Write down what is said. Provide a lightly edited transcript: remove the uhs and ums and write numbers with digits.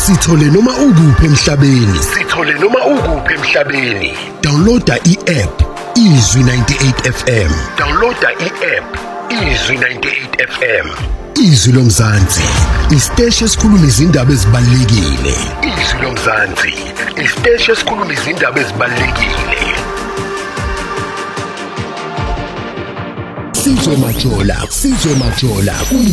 Sithole noma ukuphi emhlabeni. Downloada i-app Izwi 98 FM. Izwi lomzansi, isiteshi esikhuluma izindaba ezibalulekile. Sizwe Majola.